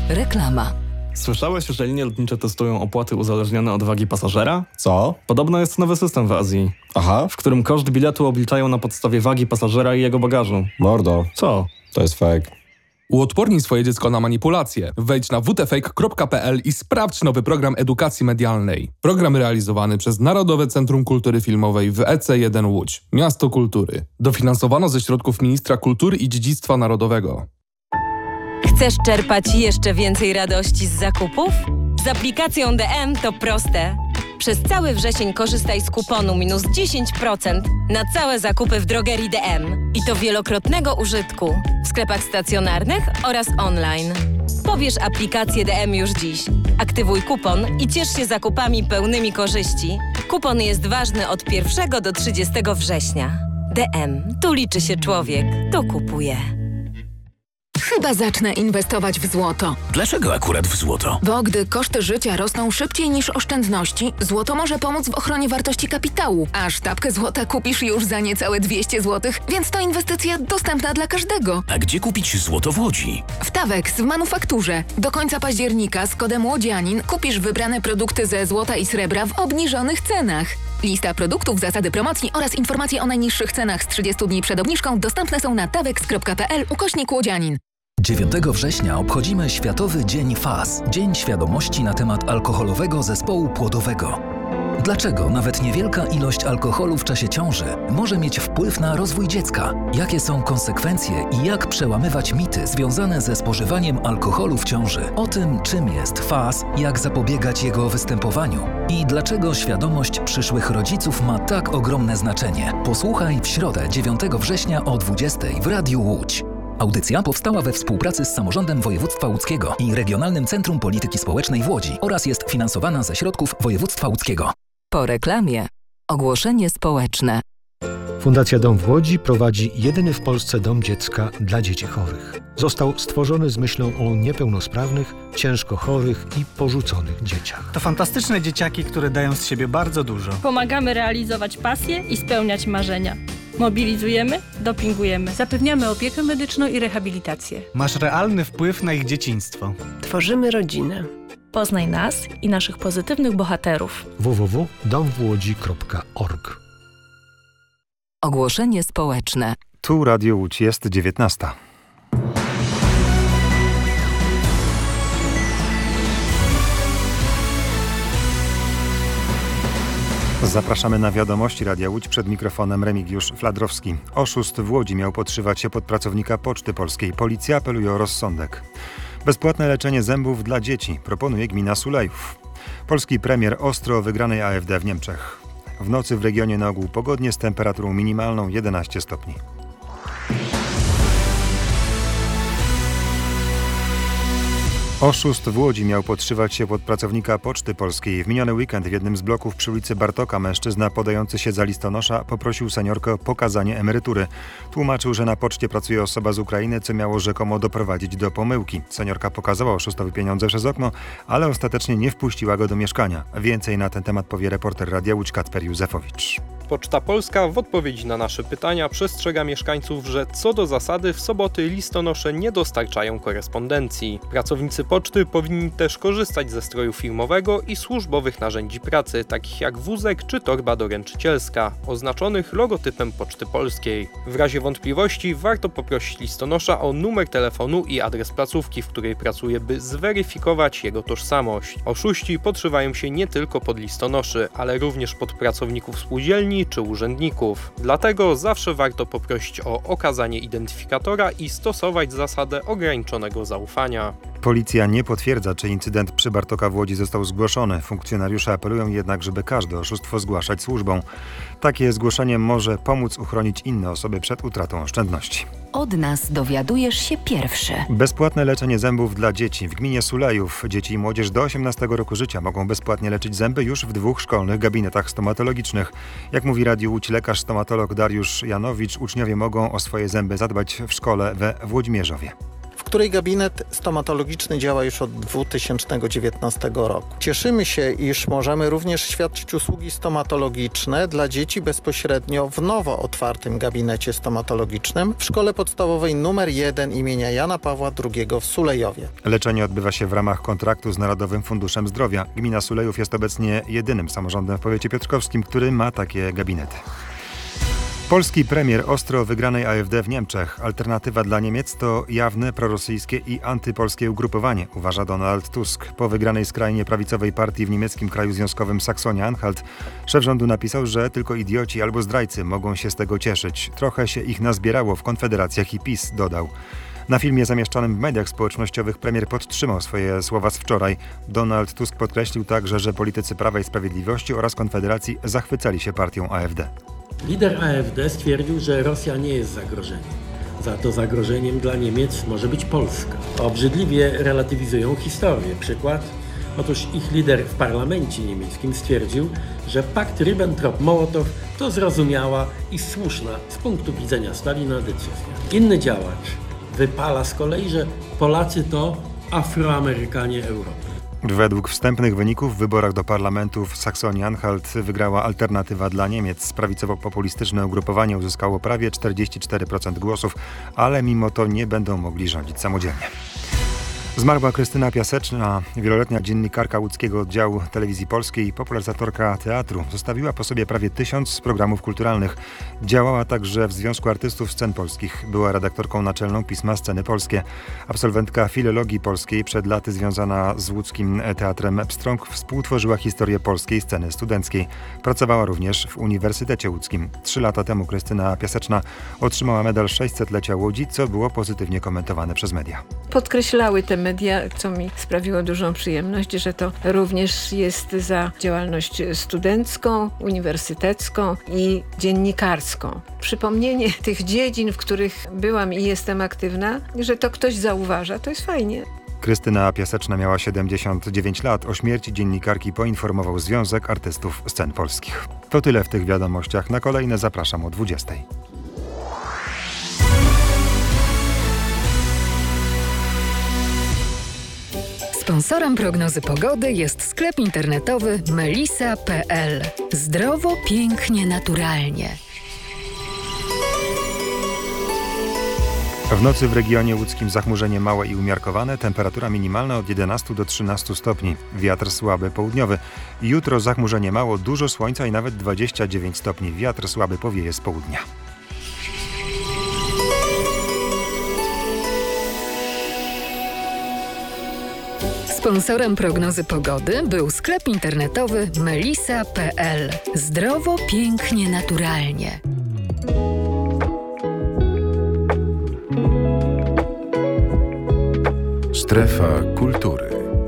Reklama. Słyszałeś, że linie lotnicze testują opłaty uzależnione od wagi pasażera? Co? Podobno jest nowy system w Azji, Aha. w którym koszt biletu obliczają na podstawie wagi pasażera i jego bagażu. Mordo. Co? To jest fake. Uodpornij swoje dziecko na manipulacje. Wejdź na wtfake.pl i sprawdź nowy program edukacji medialnej. Program realizowany przez Narodowe Centrum Kultury Filmowej w EC1 Łódź, Miasto Kultury. Dofinansowano ze środków Ministra Kultury i Dziedzictwa Narodowego. Chcesz czerpać jeszcze więcej radości z zakupów? Z aplikacją DM to proste. Przez cały wrzesień korzystaj z kuponu minus 10% na całe zakupy w drogerii DM. I to wielokrotnego użytku w sklepach stacjonarnych oraz online. Pobierz aplikację DM już dziś. Aktywuj kupon i ciesz się zakupami pełnymi korzyści. Kupon jest ważny od 1 do 30 września. DM. Tu liczy się człowiek. Tu kupuje. Chyba zacznę inwestować w złoto. Dlaczego akurat w złoto? Bo gdy koszty życia rosną szybciej niż oszczędności, złoto może pomóc w ochronie wartości kapitału. A sztabkę złota kupisz już za niecałe 200 zł, więc to inwestycja dostępna dla każdego. A gdzie kupić złoto w Łodzi? W Tawex w manufakturze. Do końca października z kodem Łodzianin kupisz wybrane produkty ze złota i srebra w obniżonych cenach. Lista produktów, zasady promocji oraz informacje o najniższych cenach z 30 dni przed obniżką dostępne są na tawex.pl/Łodzianin. 9 września obchodzimy Światowy Dzień FAS, Dzień Świadomości na temat alkoholowego zespołu płodowego. Dlaczego nawet niewielka ilość alkoholu w czasie ciąży może mieć wpływ na rozwój dziecka? Jakie są konsekwencje i jak przełamywać mity związane ze spożywaniem alkoholu w ciąży? O tym, czym jest FAS, jak zapobiegać jego występowaniu i dlaczego świadomość przyszłych rodziców ma tak ogromne znaczenie. Posłuchaj w środę 9 września o 20:00 w Radiu Łódź. Audycja powstała we współpracy z Samorządem Województwa Łódzkiego i Regionalnym Centrum Polityki Społecznej w Łodzi oraz jest finansowana ze środków województwa łódzkiego. Po reklamie. Ogłoszenie społeczne. Fundacja Dom w Łodzi prowadzi jedyny w Polsce dom dziecka dla dzieci chorych. Został stworzony z myślą o niepełnosprawnych, ciężko chorych i porzuconych dzieciach. To fantastyczne dzieciaki, które dają z siebie bardzo dużo. Pomagamy realizować pasje i spełniać marzenia. Mobilizujemy, dopingujemy. Zapewniamy opiekę medyczną i rehabilitację. Masz realny wpływ na ich dzieciństwo. Tworzymy rodzinę. Poznaj nas i naszych pozytywnych bohaterów. www.domwłodzi.org. Ogłoszenie społeczne. Tu Radio Łódź, jest 19. Zapraszamy na wiadomości Radia Łódź, przed mikrofonem Remigiusz Fladrowski. Oszust w Łodzi miał podszywać się pod pracownika Poczty Polskiej. Policja apeluje o rozsądek. Bezpłatne leczenie zębów dla dzieci proponuje gmina Sulejów. Polski premier ostro o wygranej AfD w Niemczech. W nocy w regionie na ogół pogodnie z temperaturą minimalną 11 stopni. Oszust w Łodzi miał podszywać się pod pracownika Poczty Polskiej. W miniony weekend w jednym z bloków przy ulicy Bartoka mężczyzna podający się za listonosza poprosił seniorkę o pokazanie emerytury. Tłumaczył, że na poczcie pracuje osoba z Ukrainy, co miało rzekomo doprowadzić do pomyłki. Seniorka pokazała oszustowi pieniądze przez okno, ale ostatecznie nie wpuściła go do mieszkania. Więcej na ten temat powie reporter Radia Łódź Kacper Józefowicz. Poczta Polska w odpowiedzi na nasze pytania przestrzega mieszkańców, że co do zasady w soboty listonosze nie dostarczają korespondencji. Pracownicy poczty powinni też korzystać ze stroju firmowego i służbowych narzędzi pracy, takich jak wózek czy torba doręczycielska, oznaczonych logotypem Poczty Polskiej. W razie wątpliwości warto poprosić listonosza o numer telefonu i adres placówki, w której pracuje, by zweryfikować jego tożsamość. Oszuści podszywają się nie tylko pod listonoszy, ale również pod pracowników spółdzielni czy urzędników. Dlatego zawsze warto poprosić o okazanie identyfikatora i stosować zasadę ograniczonego zaufania. Policja nie potwierdza, czy incydent przy Bartoka w Łodzi został zgłoszony. Funkcjonariusze apelują jednak, żeby każde oszustwo zgłaszać służbom. Takie zgłoszenie może pomóc uchronić inne osoby przed utratą oszczędności. Od nas dowiadujesz się pierwszy. Bezpłatne leczenie zębów dla dzieci. W gminie Sulejów dzieci i młodzież do 18 roku życia mogą bezpłatnie leczyć zęby już w 2 szkolnych gabinetach stomatologicznych. Jak mówi Radiu Łódź lekarz stomatolog Dariusz Janowicz, uczniowie mogą o swoje zęby zadbać w szkole we Włodzimierzowie. której gabinet stomatologiczny działa już od 2019 roku. Cieszymy się, iż możemy również świadczyć usługi stomatologiczne dla dzieci bezpośrednio w nowo otwartym gabinecie stomatologicznym w Szkole Podstawowej nr 1 imienia Jana Pawła II w Sulejowie. Leczenie odbywa się w ramach kontraktu z Narodowym Funduszem Zdrowia. Gmina Sulejów jest obecnie jedynym samorządem w powiecie piotrkowskim, który ma takie gabinety. Polski premier ostro wygranej AfD w Niemczech. Alternatywa dla Niemiec to jawne prorosyjskie i antypolskie ugrupowanie, uważa Donald Tusk. Po wygranej skrajnie prawicowej partii w niemieckim kraju związkowym Saksonia-Anhalt szef rządu napisał, że tylko idioci albo zdrajcy mogą się z tego cieszyć. Trochę się ich nazbierało w Konfederacjach i PiS, dodał. Na filmie zamieszczonym w mediach społecznościowych premier podtrzymał swoje słowa z wczoraj. Donald Tusk podkreślił także, że politycy Prawa i Sprawiedliwości oraz Konfederacji zachwycali się partią AfD. Lider AfD stwierdził, że Rosja nie jest zagrożeniem. Za to zagrożeniem dla Niemiec może być Polska. Obrzydliwie relatywizują historię. Przykład? Otóż ich lider w parlamencie niemieckim stwierdził, że pakt Ribbentrop-Mołotow to zrozumiała i słuszna z punktu widzenia Stalina decyzja. Inny działacz wypala z kolei, że Polacy to Afroamerykanie Europy. Według wstępnych wyników w wyborach do parlamentu w Saksonii-Anhalt wygrała Alternatywa dla Niemiec. Prawicowo-populistyczne ugrupowanie uzyskało prawie 44% głosów, ale mimo to nie będą mogli rządzić samodzielnie. Zmarła Krystyna Piaseczna, wieloletnia dziennikarka łódzkiego oddziału Telewizji Polskiej i popularyzatorka teatru. Zostawiła po sobie prawie 1000 programów kulturalnych. Działała także w Związku Artystów Scen Polskich. Była redaktorką naczelną pisma Sceny Polskie. Absolwentka filologii polskiej, przed laty związana z łódzkim teatrem Pstrąg, współtworzyła historię polskiej sceny studenckiej. Pracowała również w Uniwersytecie Łódzkim. 3 lata temu Krystyna Piaseczna otrzymała medal 600-lecia Łodzi, co było pozytywnie komentowane przez media. Podkreślały te media, co mi sprawiło dużą przyjemność, że to również jest za działalność studencką, uniwersytecką i dziennikarską. Przypomnienie tych dziedzin, w których byłam i jestem aktywna, że to ktoś zauważa, to jest fajnie. Krystyna Piaseczna miała 79 lat. O śmierci dziennikarki poinformował Związek Artystów Scen Polskich. To tyle w tych wiadomościach. Na kolejne zapraszam o 20:00. Sponsorem prognozy pogody jest sklep internetowy melisa.pl. Zdrowo, pięknie, naturalnie. W nocy w regionie łódzkim zachmurzenie małe i umiarkowane, temperatura minimalna od 11 do 13 stopni, wiatr słaby południowy. Jutro zachmurzenie mało, dużo słońca i nawet 29 stopni, wiatr słaby powieje z południa. Sponsorem prognozy pogody był sklep internetowy melisa.pl. Zdrowo, pięknie, naturalnie. Strefa kultury.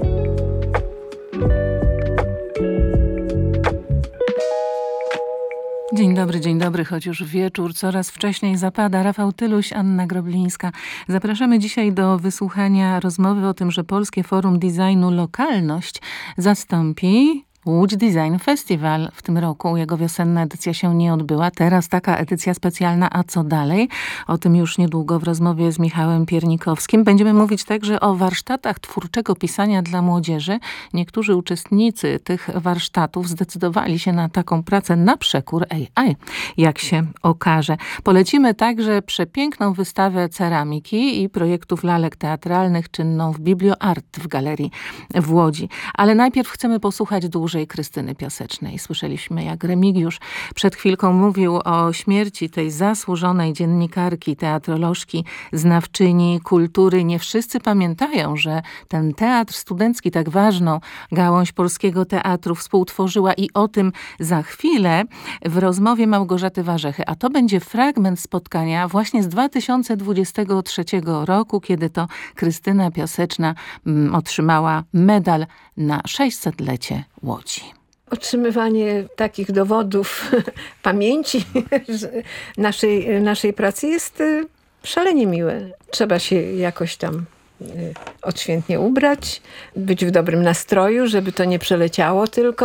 Dzień dobry, choć już wieczór coraz wcześniej zapada. Rafał Tyluś, Anna Groblińska. Zapraszamy dzisiaj do wysłuchania rozmowy o tym, że Polskie Forum Designu Lokalność zastąpi Łódź Design Festival. W tym roku jego wiosenna edycja się nie odbyła. Teraz taka edycja specjalna, a co dalej? O tym już niedługo w rozmowie z Michałem Piernikowskim. Będziemy mówić także o warsztatach twórczego pisania dla młodzieży. Niektórzy uczestnicy tych warsztatów zdecydowali się na taką pracę na przekór AI, jak się okaże. Polecimy także przepiękną wystawę ceramiki i projektów lalek teatralnych czynną w BiblioArt w Galerii w Łodzi. Ale najpierw chcemy posłuchać dłużej Krystyny Piasecznej. Słyszeliśmy, jak Remigiusz przed chwilką mówił o śmierci tej zasłużonej dziennikarki, teatrolożki, znawczyni kultury. Nie wszyscy pamiętają, że ten teatr studencki, tak ważną gałąź polskiego teatru, współtworzyła i o tym za chwilę w rozmowie Małgorzaty Warzechy. A to będzie fragment spotkania właśnie z 2023 roku, kiedy to Krystyna Piaseczna otrzymała medal na 600-lecie Łodzi. Otrzymywanie takich dowodów pamięci naszej pracy jest szalenie miłe. Trzeba się jakoś tam odświętnie ubrać, być w dobrym nastroju, żeby to nie przeleciało tylko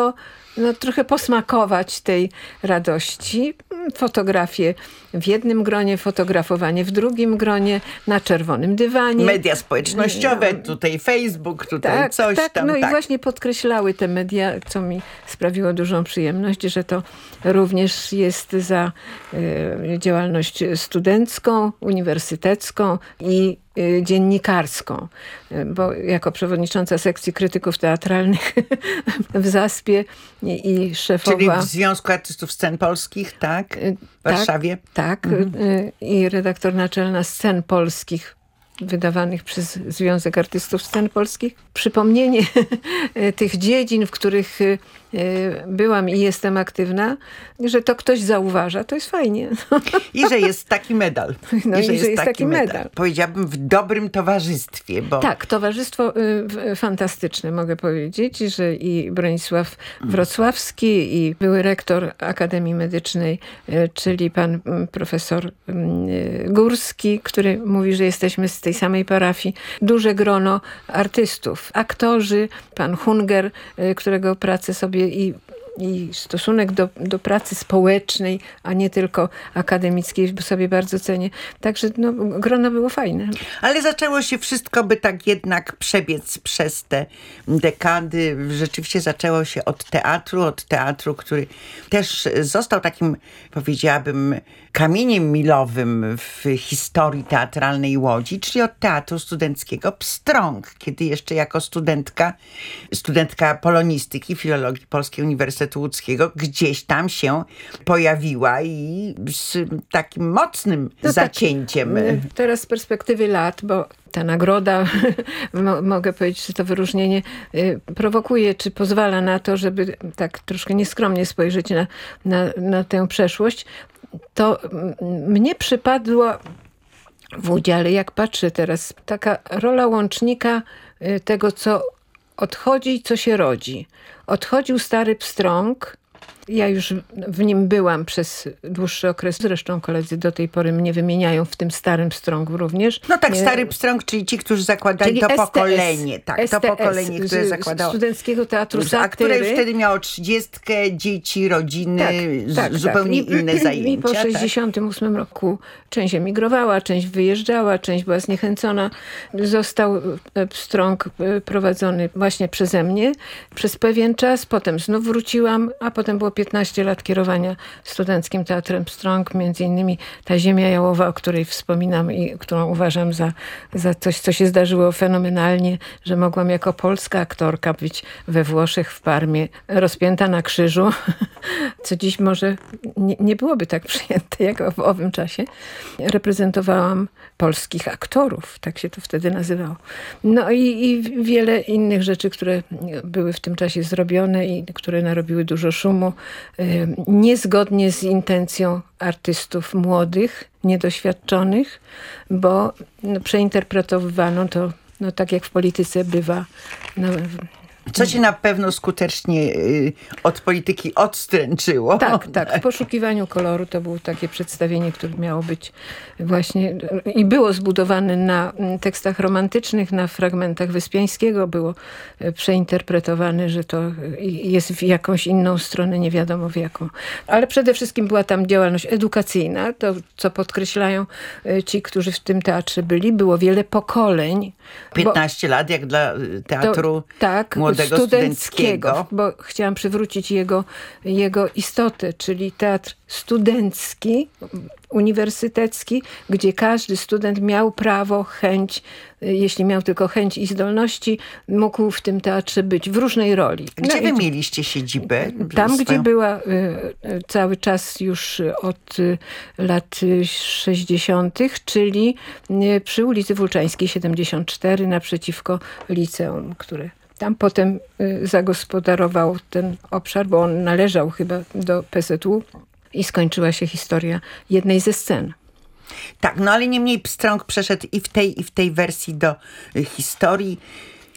trochę posmakować tej radości. Fotografie w jednym gronie, fotografowanie w drugim gronie, na czerwonym dywanie. Media społecznościowe, tutaj Facebook, tutaj coś tam. No i właśnie podkreślały te media, co mi sprawiło dużą przyjemność, że to również jest za działalność studencką, uniwersytecką i dziennikarską, bo jako przewodnicząca sekcji krytyków teatralnych w Zaspie i szefowa... Czyli w Związku Artystów Scen Polskich, tak? W Warszawie? Tak. I redaktor naczelna Scen Polskich wydawanych przez Związek Artystów Scen Polskich. Przypomnienie tych dziedzin, w których byłam i jestem aktywna, że to ktoś zauważa, to jest fajnie. I że jest taki medal. No i że jest taki medal. Powiedziałabym w dobrym towarzystwie. Bo... Tak, towarzystwo fantastyczne, mogę powiedzieć, że i Bronisław Wrocławski i były rektor Akademii Medycznej, czyli pan profesor Górski, który mówi, że jesteśmy z tej samej parafii. Duże grono artystów, aktorzy, pan Hunger, którego pracę sobie i stosunek do pracy społecznej, a nie tylko akademickiej, sobie bardzo cenię. Także grono było fajne. Ale zaczęło się wszystko, by tak jednak przebiec przez te dekady. Rzeczywiście zaczęło się od teatru, który też został takim, powiedziałabym, kamieniem milowym w historii teatralnej Łodzi, czyli od teatru studenckiego Pstrąg, kiedy jeszcze jako studentka polonistyki, filologii Polskiej Uniwersytetu Łódzkiego, gdzieś tam się pojawiła i z takim mocnym zacięciem. Tak, teraz z perspektywy lat, bo ta nagroda, mogę powiedzieć, że to wyróżnienie prowokuje, czy pozwala na to, żeby tak troszkę nieskromnie spojrzeć na tę przeszłość. To mnie przypadła w udziale, jak patrzę teraz, taka rola łącznika tego, co odchodzi i co się rodzi. Odchodził stary Pstrąg. Ja już w nim byłam przez dłuższy okres. Zresztą koledzy do tej pory mnie wymieniają w tym starym Pstrągu również. No tak, stary Pstrąg, czyli ci, którzy zakładali to STS, pokolenie. Tak, STS, to pokolenie, które zakładało... Studenckiego Teatru Satyry. A które już wtedy miało 30, dzieci, rodziny, zupełnie inne zajęcia. I po 1968 roku część emigrowała, część wyjeżdżała, część była zniechęcona. Został Pstrąg prowadzony właśnie przeze mnie przez pewien czas. Potem znów wróciłam, a potem było 15 lat kierowania Studenckim Teatrem Pstrąg, między innymi ta Ziemia Jałowa, o której wspominam i którą uważam za coś, co się zdarzyło fenomenalnie, że mogłam jako polska aktorka być we Włoszech, w Parmie, rozpięta na krzyżu, co dziś może nie byłoby tak przyjęte jak w owym czasie. Reprezentowałam polskich aktorów, tak się to wtedy nazywało. No i wiele innych rzeczy, które były w tym czasie zrobione i które narobiły dużo szumu, niezgodnie z intencją artystów młodych, niedoświadczonych, bo przeinterpretowano to, tak jak w polityce bywa. Co cię na pewno skutecznie od polityki odstręczyło. Tak. W poszukiwaniu koloru to było takie przedstawienie, które miało być właśnie i było zbudowane na tekstach romantycznych, na fragmentach Wyspiańskiego. Było przeinterpretowane, że to jest w jakąś inną stronę, nie wiadomo w jaką. Ale przede wszystkim była tam działalność edukacyjna, to co podkreślają ci, którzy w tym teatrze byli. Było wiele pokoleń. 15 lat, jak dla teatru młodego studenckiego. Bo chciałam przywrócić jego istotę, czyli teatr studencki, uniwersytecki, gdzie każdy student miał prawo, chęć, jeśli miał tylko chęć i zdolności, mógł w tym teatrze być w różnej roli. Gdzie wy mieliście siedzibę? Tam, gdzie była cały czas już od lat 60., czyli przy ulicy Włóczańskiej 74 naprzeciwko liceum, które tam potem zagospodarował ten obszar, bo on należał chyba do PZU i skończyła się historia jednej ze scen. Tak, ale niemniej Pstrąg przeszedł i w tej wersji do historii.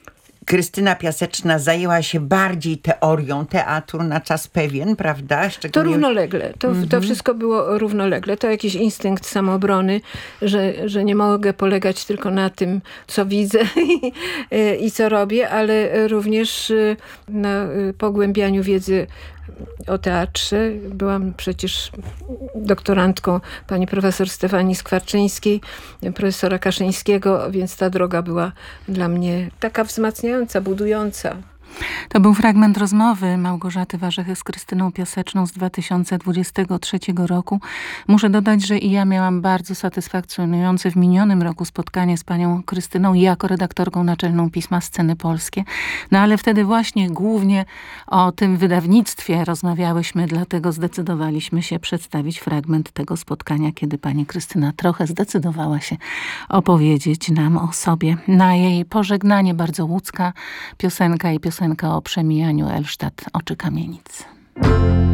Krystyna Piaseczna zajęła się bardziej teorią teatru na czas pewien, prawda? To równolegle. To wszystko było równolegle. To jakiś instynkt samoobrony, że nie mogę polegać tylko na tym, co widzę i co robię, ale również na pogłębianiu wiedzy o teatrze. Byłam przecież doktorantką pani profesor Stefanii Skwarczyńskiej, profesora Kaszyńskiego, więc ta droga była dla mnie taka wzmacniająca, budująca. To był fragment rozmowy Małgorzaty Warzechy z Krystyną Piaseczną z 2023 roku. Muszę dodać, że i ja miałam bardzo satysfakcjonujące w minionym roku spotkanie z panią Krystyną jako redaktorką naczelną pisma Sceny Polskie. No ale wtedy właśnie głównie o tym wydawnictwie rozmawiałyśmy, dlatego zdecydowaliśmy się przedstawić fragment tego spotkania, kiedy pani Krystyna trochę zdecydowała się opowiedzieć nam o sobie. Na jej pożegnanie bardzo łódzka piosenka i piosenka o przemijaniu Elżtat Oczy Kamienic.